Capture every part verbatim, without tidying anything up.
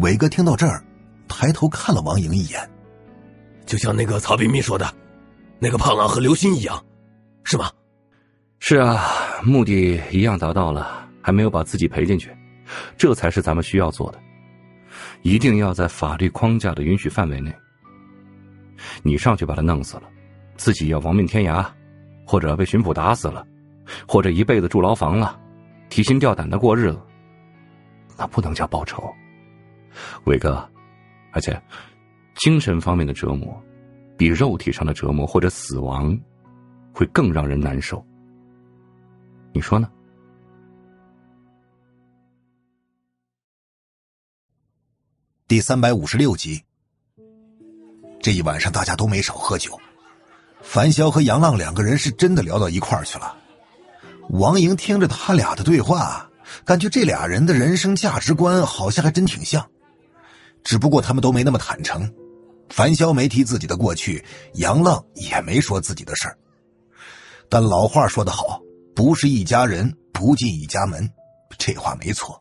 伟哥听到这儿，抬头看了王莹一眼。 就像那个曹彬彬说的，那个胖郎和刘鑫一样，是吗？ 是啊，目的一样达到了，还没有把自己赔进去，这才是咱们需要做的。一定要在法律框架的允许范围内。你上去把他弄死了，自己要亡命天涯，或者被巡捕打死了，或者一辈子住牢房了，提心吊胆的过日子，那不能叫报仇。伟哥，而且精神方面的折磨比肉体上的折磨或者死亡会更让人难受，你说呢？ 第三百五十六集。这一晚上大家都没少喝酒，樊潇和杨浪两个人是真的聊到一块儿去了。王莹听着他俩的对话，感觉这俩人的人生价值观好像还真挺像，只不过他们都没那么坦诚。樊潇没提自己的过去，杨浪也没说自己的事儿。但老话说得好，不是一家人不进一家门，这话没错。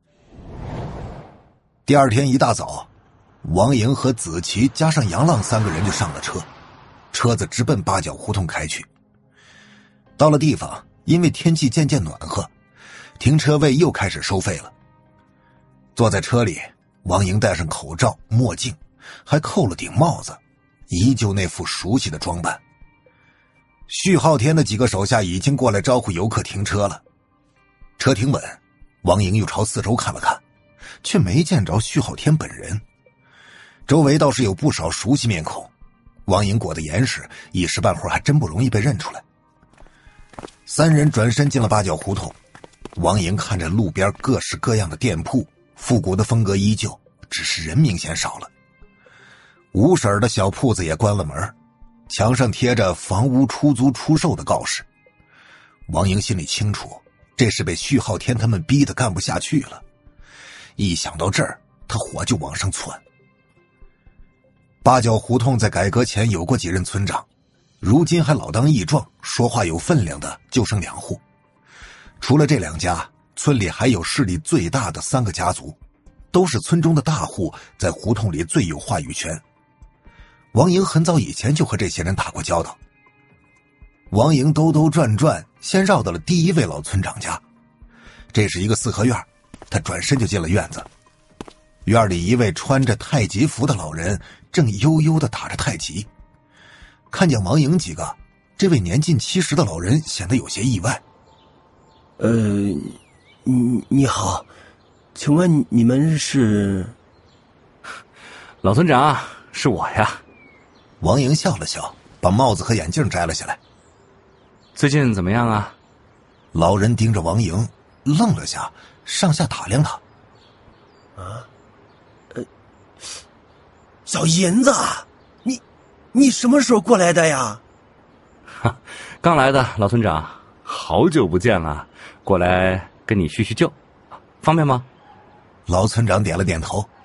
第二天一大早，王莹和子琪加上杨浪三个人就上了车，车子直奔八角胡同开去。到了地方，因为天气渐渐暖和，停车位又开始收费了。坐在车里，王莹戴上口罩、墨镜，还扣了顶帽子，依旧那副熟悉的装扮。徐浩天的几个手下已经过来招呼游客停车了。车停稳，王莹又朝四周看了看，却没见着徐浩天本人。周围倒是有不少熟悉面孔，王莹裹得严实，一时半会儿还真不容易被认出来。三人转身进了八角胡同，王莹看着路边各式各样的店铺，复古的风格依旧，只是人明显少了。五婶的小铺子也关了门，墙上贴着房屋出租出售的告示。王莹心里清楚，这是被徐浩天他们逼得干不下去了。一想到这儿，他火就往上窜。八角胡同在改革前有过几任村长，如今还老当益壮，说话有分量的就剩两户。除了这两家，村里还有势力最大的三个家族，都是村中的大户，在胡同里最有话语权。王莹很早以前就和这些人打过交道。王莹兜兜转转，先绕到了第一位老村长家。这是一个四合院，他转身就进了院子。院里一位穿着太极服的老人正悠悠地打着太极。看见王莹几个，这位年近七十的老人显得有些意外。 呃，你你好，请问你们是？ 老村长，是我呀。 王莹笑了笑，把帽子和眼镜摘了下来。 最近怎么样啊？ 老人盯着王莹，愣了下，上下打量他。 啊，呃，小银子，你你什么时候过来的呀？ 哈，刚来的，老村长，好久不见了，过来跟你叙叙旧，方便吗？ 老村长点了点头，